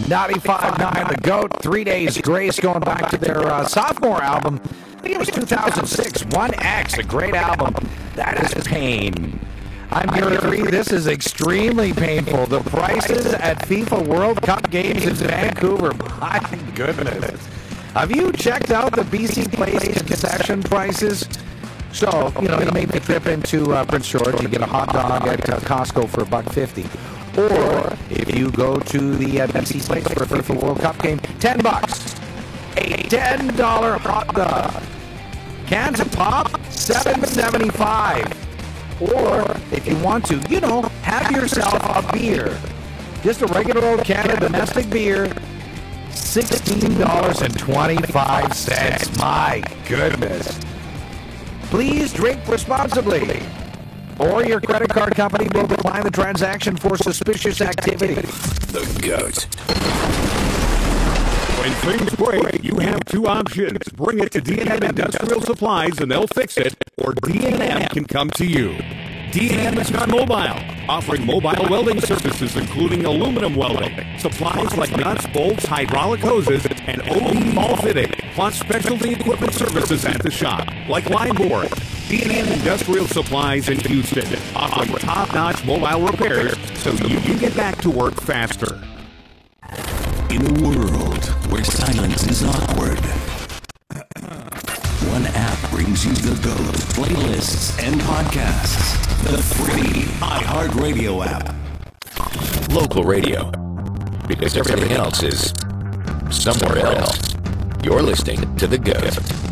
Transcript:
95.9 The Goat, 3 Days Grace, going back to their sophomore album. I think it was 2006, 1X, a great album. That is Pain. I'm Gary 3. This is extremely painful. The prices at FIFA World Cup games in Vancouver. My goodness. Have you checked out the BC Place concession prices? So, you make the trip into Prince George, you get a hot dog at Costco for $1.50. Or if you go to the BC Place for a FIFA World Cup game, $10. A $10 hot dog. Cans of pop, $7.75. Or if you want to, have yourself a beer. Just a regular old can of domestic beer, $16.25. My goodness. Please drink responsibly, or your credit card company will decline the transaction for suspicious activity. The Goat. When things break, you have two options. Bring it to D&M Industrial Supplies and they'll fix it, or D&M can come to you. D&M is not mobile, offering mobile welding services including aluminum welding, supplies like nuts, bolts, hydraulic hoses, and OE ball fitting, plus specialty equipment services at the shop, like line board. D&M Industrial Supplies in Houston, offering top-notch mobile repairs so you can get back to work faster. In a world where silence is awkward, one app brings you the GOAT playlists and podcasts. The free iHeartRadio app. Local radio. Because everything else is somewhere else. You're listening to The GOAT.